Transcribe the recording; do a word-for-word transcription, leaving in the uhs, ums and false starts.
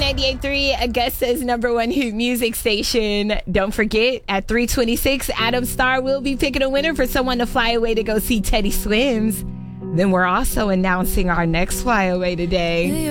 ninety-eight point three, Augusta's number one hit music station. Don't forget, at three twenty-six, Adam Starr will be picking a winner for someone to fly away to go see Teddy Swims. Then we're also announcing our next flyaway today.